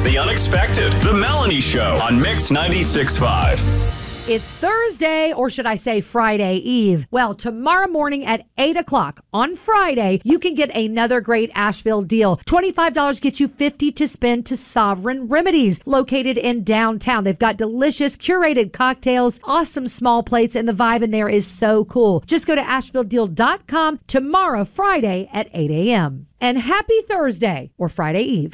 the unexpected. The Melanie Show on Mix 96.5. It's Thursday, or should I say Friday Eve. Well, tomorrow morning at 8 o'clock on Friday, you can get another great Asheville deal. $25 gets you $50 to spend to Sovereign Remedies, located in downtown. They've got delicious curated cocktails, awesome small plates, and the vibe in there is so cool. Just go to AshevilleDeal.com tomorrow, Friday at 8 a.m. And happy Thursday, or Friday Eve.